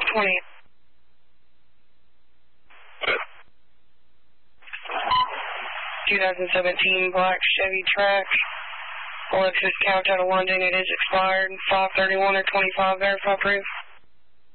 20. 2017 black Chevy Trax. Alexis Couch out of London. It is expired. 531 or 25. Verify proof.